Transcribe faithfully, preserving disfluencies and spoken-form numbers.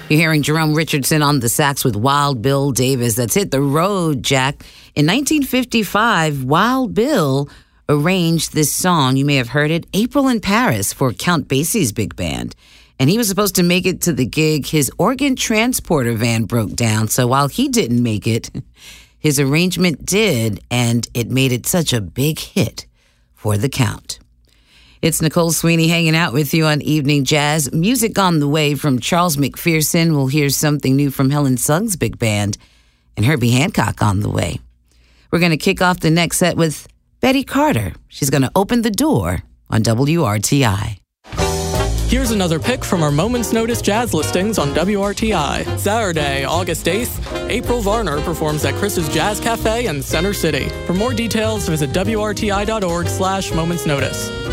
You're hearing Jerome Richardson on the sax with Wild Bill Davis. That's Hit the Road, Jack. In nineteen fifty-five, Wild Bill arranged this song. You may have heard it, April in Paris, for Count Basie's big band. And he was supposed to make it to the gig. His organ transporter van broke down. So while he didn't make it, his arrangement did, and it made it such a big hit for the Count. It's Nicole Sweeney hanging out with you on Evening Jazz. Music on the way from Charles McPherson. We'll hear something new from Helen Suggs' big band, and Herbie Hancock on the way. We're going to kick off the next set with Betty Carter. She's going to open the door on W R T I. Here's another pick from our Moment's Notice jazz listings on W R T I. Saturday, August eighth, April Varner performs at Chris's Jazz Cafe in Center City. For more details, visit W R T I dot org slash Moment's Notice.